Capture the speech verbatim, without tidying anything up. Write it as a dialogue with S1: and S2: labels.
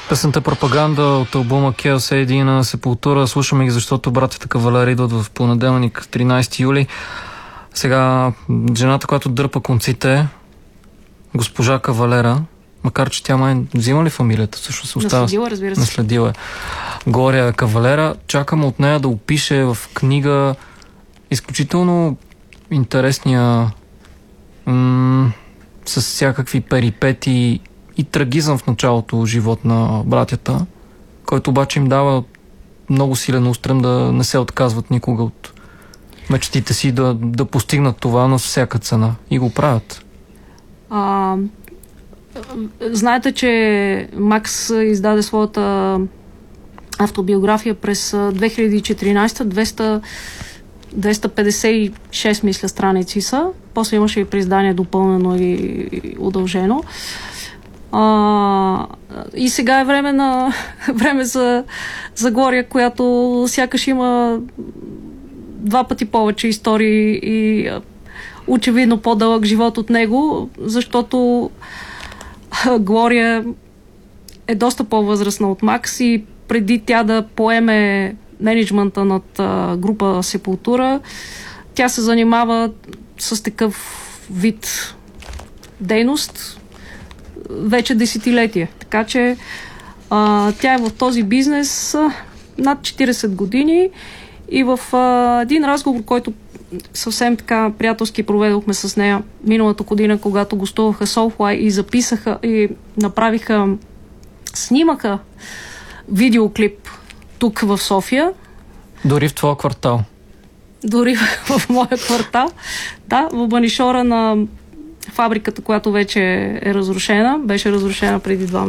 S1: Песента "Пропаганда" от албума Chaos ей ди на Сепултура. Слушаме ги, защото братята Кавалера идват в понеделник, тринайсети юли. Сега жената, която дърпа конците, госпожа Кавалера, макар че тя май взима ли фамилията? Също се остава.
S2: Наследила, разбира се.
S1: Наследила е. Глория Кавалера. Чакам от нея да опише в книга изключително интересния м- с всякакви перипети и трагизъм в началото живот на братята, който обаче им дава много силен устрем да не се отказват никога от мечтите си, да, да постигнат това на всяка цена. И го правят.
S2: А, знаете, че Макс издаде своята автобиография през две хиляди и четиринайсета, двеста, двеста петдесет и шест, мисля, страници са. После имаше и преиздание допълнено и удължено. А, и сега е време, на, време за, за Глория, която сякаш има два пъти повече истории и очевидно по-дълъг живот от него, защото Глория е доста по-възрастна от Макс и преди тя да поеме мениджмънта над а, група Сепултура, тя се занимава с такъв вид дейност вече десетилетия. Така че а, тя е в този бизнес а, над четирийсет години и в а, един разговор, който съвсем така приятелски проведохме с нея миналата година, когато гостуваха Soulfly и записаха и направиха, снимаха видеоклип тук в София.
S1: Дори в твоя квартал.
S2: Дори в моя квартал. Да, в Банишора на фабриката, която вече е разрушена. Беше разрушена преди два